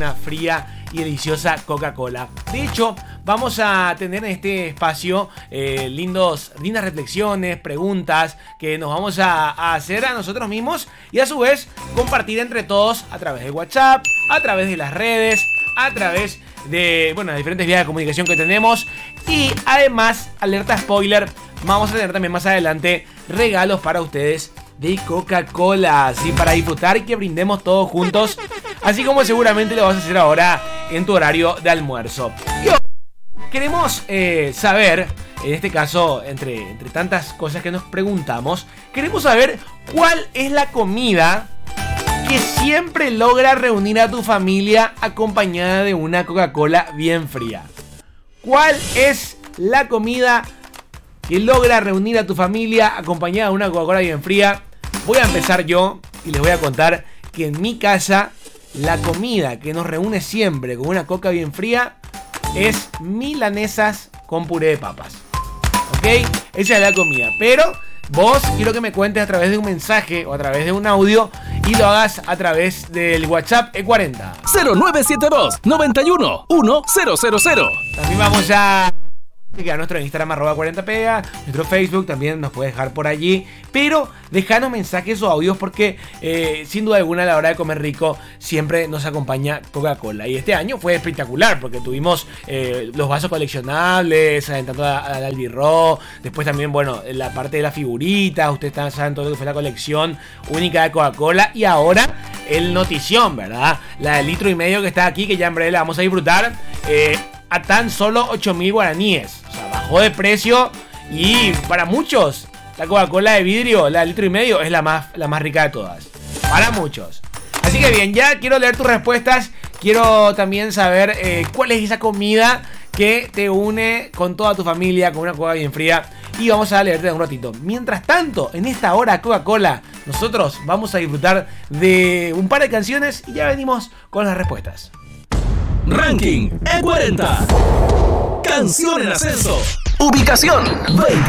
una fría y deliciosa Coca-Cola. De hecho, vamos a tener en este espacio lindas reflexiones, preguntas que nos vamos a hacer a nosotros mismos y a su vez compartir entre todos a través de WhatsApp, a través de las redes, a través de, las diferentes vías de comunicación que tenemos. Y además, alerta spoiler, vamos a tener también más adelante regalos para ustedes de Coca-Cola, así para disfrutar y que brindemos todos juntos, así como seguramente lo vas a hacer ahora en tu horario de almuerzo. Y hoy queremos saber, en este caso, entre tantas cosas que nos preguntamos, queremos saber cuál es la comida que siempre logra reunir a tu familia acompañada de una Coca-Cola bien fría. ¿Cuál es la comida que logra reunir a tu familia acompañada de una Coca-Cola bien fría? Voy a empezar yo y les voy a contar que en mi casa la comida que nos reúne siempre con una Coca bien fría es milanesas con puré de papas. ¿Ok? Esa es la comida. Pero vos quiero que me cuentes a través de un mensaje o a través de un audio y lo hagas a través del WhatsApp E40 0972 91 1000. También vamos a nuestro Instagram @40pega, nuestro Facebook también nos puedes dejar por allí, pero dejanos mensajes o audios porque sin duda alguna a la hora de comer rico siempre nos acompaña Coca-Cola. Y este año fue espectacular porque tuvimos los vasos coleccionables, tanto al albirro, después también la parte de las figuritas, ustedes saben todo lo que fue la colección única de Coca-Cola, y ahora el notición, ¿verdad? La de 1,5 litros que está aquí, que ya en breve la vamos a disfrutar, a tan solo 8.000 guaraníes. O sea, bajó de precio y para muchos la Coca-Cola de vidrio, la de 1,5 litros, es la más rica de todas. Para muchos. Así que bien, ya quiero leer tus respuestas. Quiero también saber cuál es esa comida que te une con toda tu familia, con una Coca bien fría. Y vamos a leerte en un ratito. Mientras tanto, en esta hora Coca-Cola, nosotros vamos a disfrutar de un par de canciones y ya venimos con las respuestas. Ranking E40. Canción en ascenso. Ubicación 20.